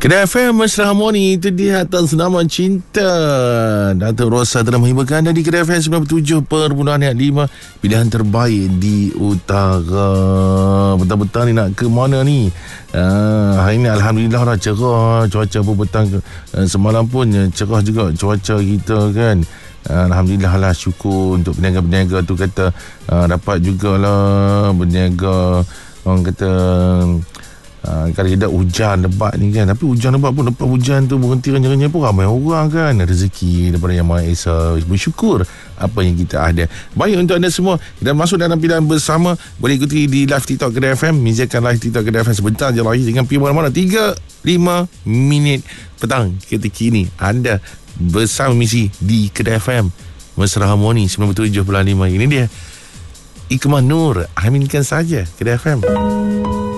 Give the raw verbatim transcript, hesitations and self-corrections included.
Kedai F M Mesra Harmoni, itu dia atas nama cinta. Dato' Rosa telah menghiburkan anda di Kedai F M sembilan puluh tujuh perpuluhan lima, pilihan terbaik di utara. Petang-petang ni nak ke mana ni? Uh, hari ni Alhamdulillah lah cerah cuaca pun petang. Uh, semalam pun cerah juga cuaca kita kan. Uh, Alhamdulillah lah, syukur untuk peniaga-peniaga tu kata uh, dapat jugalah berniaga. Orang kata Uh, kalau tidak hujan lebat ni kan, tapi hujan lebat pun, lepas hujan tu berhenti renyah-renyah pun ramai orang kan. Rezeki daripada Yang Maha Esa, bersyukur apa yang kita ada. Baik, untuk anda semua, kita masuk dalam pilihan bersama. Boleh ikuti di live TikTok Kedai F M. Mizakan live TikTok Kedai F M sebentar je lagi, dengan pergi mana-mana. tiga lima minit petang ketika ini anda bersama misi di Kedai F M Mesra Harmoni sembilan puluh tujuh perpuluhan lima. Ini dia Ikmah Nur, aminkan saja Kedai F M.